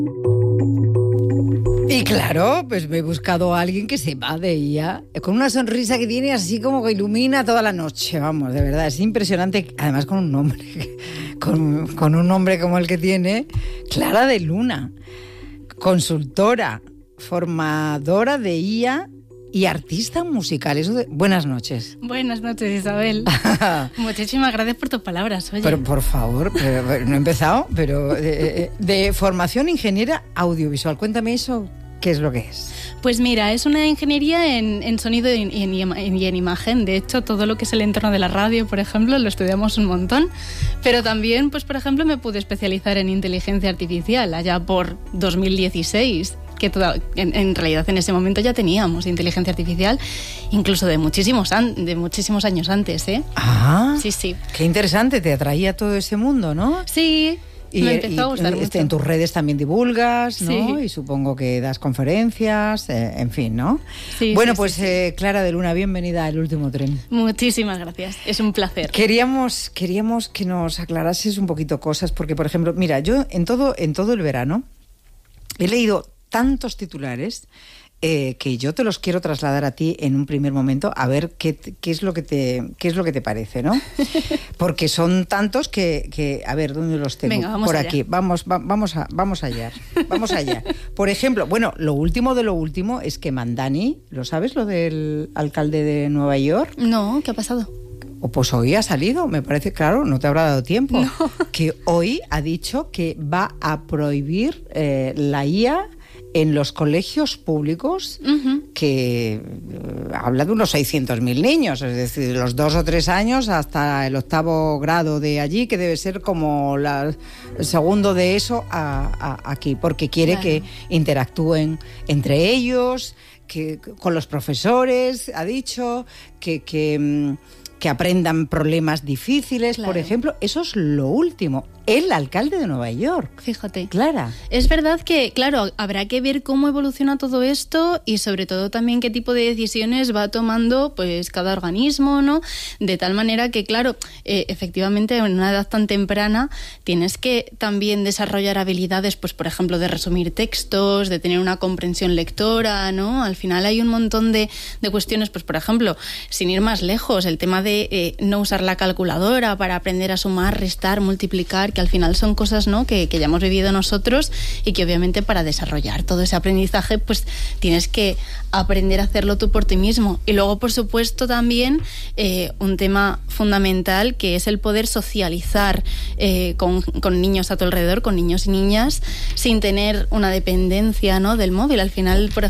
Y claro, pues me he buscado a alguien que sepa de ella, con una sonrisa que tiene así como que ilumina toda la noche, vamos, de verdad, es impresionante, además con un nombre, con un nombre como el que tiene, Clara de Luna, consultora, formadora de IA y artista musical. Buenas noches. Buenas noches, Isabel. Muchísimas gracias por tus palabras. Oye. Pero, por favor, no he empezado, pero de formación ingeniera audiovisual. Cuéntame eso, ¿qué es lo que es? Pues mira, es una ingeniería en sonido y en imagen. De hecho, todo lo que es el entorno de la radio, por ejemplo, lo estudiamos un montón. Pero también, pues por ejemplo, me pude especializar en inteligencia artificial allá por 2016. Que en realidad en ese momento ya teníamos inteligencia artificial, incluso de muchísimos años antes, ¿eh? Ah, sí. Qué interesante, te atraía todo ese mundo, ¿no? Sí, me empezó a gustar mucho. En tus redes también divulgas, ¿no? Sí. Y supongo que das conferencias, en fin, ¿no? Sí, bueno, sí, pues sí. Clara de Luna, bienvenida al Último Tren. Muchísimas gracias, es un placer. Queríamos que nos aclarases un poquito cosas, porque, por ejemplo, mira, yo en todo el verano he leído tantos titulares que yo te los quiero trasladar a ti en un primer momento, a ver qué es lo que te parece, ¿no? Porque son tantos que a ver, ¿dónde los tengo? Venga, vamos por allá. aquí, vamos allá. Por ejemplo, bueno, lo último de lo último es que Mandani, ¿lo sabes, lo del alcalde de Nueva York? No, ¿qué ha pasado? Pues hoy ha salido, me parece, claro, no te habrá dado tiempo, No. que hoy ha dicho que va a prohibir la IA en los colegios públicos, que habla de unos 600.000 niños, es decir, de los 2 o 3 años hasta el 8º grado de allí, que debe ser como el segundo de eso aquí, porque quiere Claro. que interactúen entre ellos, con los profesores, ha dicho, que aprendan problemas difíciles, Claro. por ejemplo. Eso es lo último. El alcalde de Nueva York. Fíjate. Clara. Es verdad que, claro, habrá que ver cómo evoluciona todo esto y sobre todo también qué tipo de decisiones va tomando pues cada organismo, ¿no? De tal manera que, claro, efectivamente en una edad tan temprana tienes que también desarrollar habilidades, pues por ejemplo, de resumir textos, de tener una comprensión lectora, ¿no? Al final hay un montón de cuestiones, pues por ejemplo, sin ir más lejos, el tema de no usar la calculadora para aprender a sumar, restar, multiplicar, que al final son cosas, ¿no? que ya hemos vivido nosotros y que obviamente para desarrollar todo ese aprendizaje pues tienes que aprender a hacerlo tú por ti mismo. Y luego, por supuesto, también un tema fundamental que es el poder socializar con niños a tu alrededor, con niños y niñas, sin tener una dependencia, ¿no? del móvil. Al final, por ejemplo,